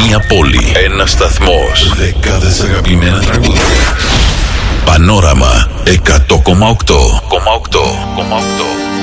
Μία πόλη, ένας σταθμός, δεκάδες αγαπημένα τραγούδια. Πανόραμα 100,8.